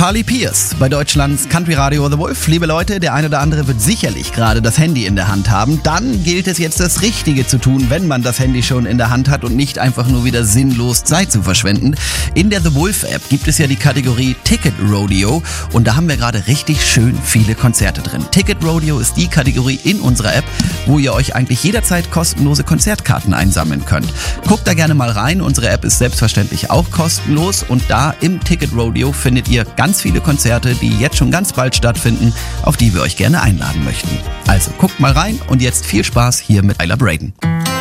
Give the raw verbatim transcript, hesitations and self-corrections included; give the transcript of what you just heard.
Carly Pearce bei Deutschlands Country Radio The Wolf. Liebe Leute, der eine oder andere wird sicherlich gerade das Handy in der Hand haben. Dann gilt es jetzt das Richtige zu tun, wenn man das Handy schon in der Hand hat und nicht einfach nur wieder sinnlos Zeit zu verschwenden. In der The Wolf App gibt es ja die Kategorie Ticket Rodeo und da haben wir gerade richtig schön viele Konzerte drin. Ticket Rodeo ist die Kategorie in unserer App, wo ihr euch eigentlich jederzeit kostenlose Konzertkarten einsammeln könnt. Guckt da gerne mal rein. Unsere App ist selbstverständlich auch kostenlos und da im Ticket Rodeo findet ihr ganz viele Konzerte, die jetzt schon ganz bald stattfinden, auf die wir euch gerne einladen möchten. Also guckt mal rein und jetzt viel Spaß hier mit Tyler Braden.